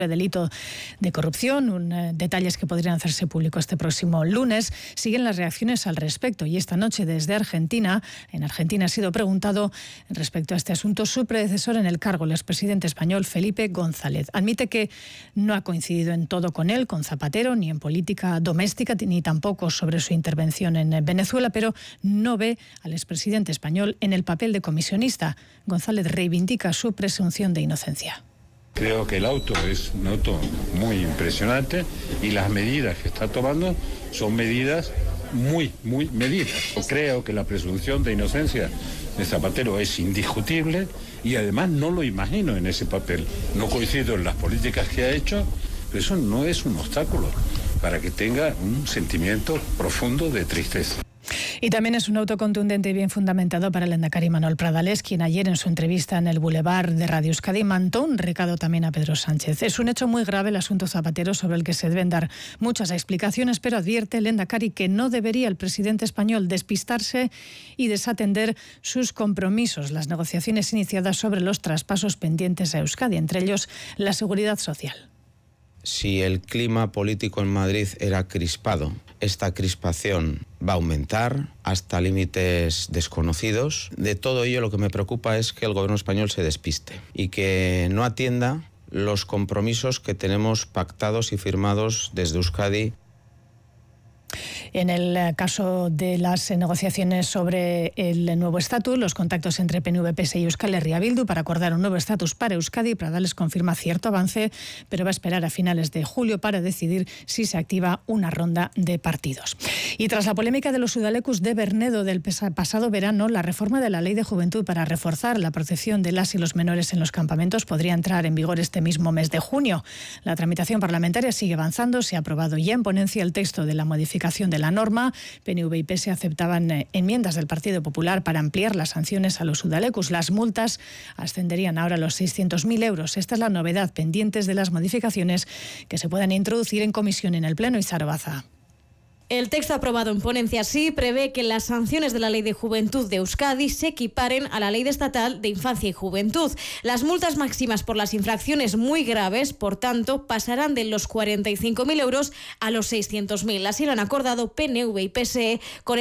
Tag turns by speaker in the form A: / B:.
A: delito de corrupción, detalles que podrían hacerse público este próximo lunes. Siguen las reacciones al respecto y esta noche desde Argentina, en Argentina ha sido preguntado respecto a este asunto su predecesor en el cargo, el expresidente español Felipe González. Admite que no ha coincidido en todo con él, con Zapatero, ni en política doméstica, ni tampoco sobre su intervención en Venezuela, pero no ve al expresidente español en el papel de comisionista. González reivindica su presunción de inocencia.
B: Creo que el auto es un auto muy impresionante y las medidas que está tomando son medidas muy medidas. Creo que la presunción de inocencia de Zapatero es indiscutible y además no lo imagino en ese papel. No coincido en las políticas que ha hecho, pero eso no es un obstáculo para que tenga un sentimiento profundo de tristeza.
A: Y también es un auto contundente y bien fundamentado para el lehendakari Manuel Pradales, quien ayer en su entrevista en el Boulevard de Radio Euskadi mandó un recado también a Pedro Sánchez. Es un hecho muy grave el asunto Zapatero sobre el que se deben dar muchas explicaciones, pero advierte el lehendakari que no debería el presidente español despistarse y desatender sus compromisos, las negociaciones iniciadas sobre los traspasos pendientes a Euskadi, entre ellos la seguridad social.
C: Si el clima político en Madrid era crispado, esta crispación va a aumentar hasta límites desconocidos. De todo ello lo que me preocupa es que el gobierno español se despiste y que no atienda los compromisos que tenemos pactados y firmados desde Euskadi.
A: En el caso de las negociaciones sobre el nuevo estatus, los contactos entre PNV, PSE y Euskal Herria Bildu para acordar un nuevo estatus para Euskadi, Pradales confirma cierto avance, pero va a esperar a finales de julio para decidir si se activa una ronda de partidos. Y tras la polémica de los udalecus de Bernedo del pasado verano, la reforma de la Ley de Juventud para reforzar la protección de las y los menores en los campamentos podría entrar en vigor este mismo mes de junio. La tramitación parlamentaria sigue avanzando, se ha aprobado ya en ponencia el texto de la modificación de la norma. PNV y PSE aceptaban enmiendas del Partido Popular para ampliar las sanciones a los udalecus. Las multas ascenderían ahora a los 600.000 euros. Esta es la novedad, pendientes de las modificaciones que se puedan introducir en comisión en el Pleno. Isaro Baza.
D: El texto aprobado en ponencia sí prevé que las sanciones de la Ley de Juventud de Euskadi se equiparen a la Ley Estatal de Infancia y Juventud. Las multas máximas por las infracciones muy graves, por tanto, pasarán de los 45.000 euros a los 600.000. Así lo han acordado PNV y PSE con